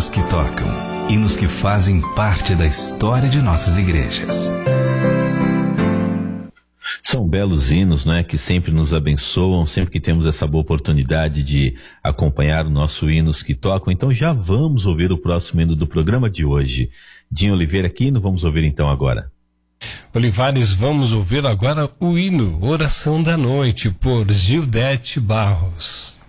hinos que tocam, hinos que fazem parte da história de nossas igrejas. São belos hinos, né, que sempre nos abençoam, sempre que temos essa boa oportunidade de acompanhar o nosso hinos que tocam. Então já vamos ouvir o próximo hino do programa de hoje. Dinho Oliveira aqui, nós vamos ouvir então agora. Olivares, vamos ouvir agora o hino Oração da Noite, por Gildete Barros.